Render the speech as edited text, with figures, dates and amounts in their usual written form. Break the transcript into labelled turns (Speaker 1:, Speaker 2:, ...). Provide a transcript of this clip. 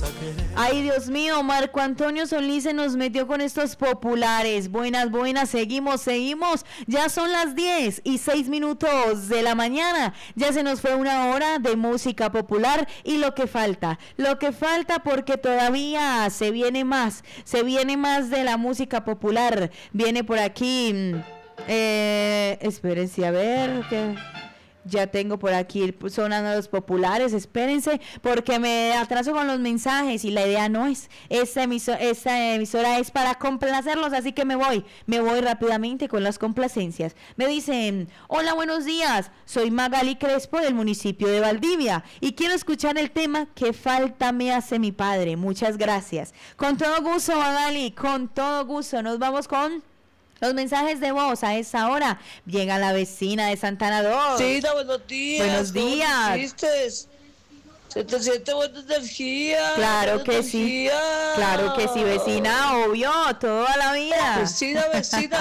Speaker 1: Ay, Dios mío, Marco Antonio Solís se nos metió con estos populares. Buenas, buenas, seguimos. Ya son las 10:06 de la mañana. Ya se nos fue una hora de música popular y lo que falta porque todavía se viene más de la música popular. Viene por aquí, espérense a ver qué... Ya tengo por aquí sonando los populares, espérense, porque me atraso con los mensajes y la idea no es, esta emisora es para complacerlos, así que me voy rápidamente con las complacencias. Me dicen, hola, buenos días, soy Magali Crespo del municipio de Valdivia y quiero escuchar el tema ¿Qué falta me hace mi padre? Muchas gracias. Con todo gusto, Magali, con todo gusto, nos vamos con... los mensajes de voz a esa hora. Llega la vecina de Santana 2.
Speaker 2: Sí, buenos días.
Speaker 1: Buenos días.
Speaker 2: Se te siente buena energía.
Speaker 1: Claro que sí. Claro que sí, vecina, obvio, toda la vida.
Speaker 2: Vecina.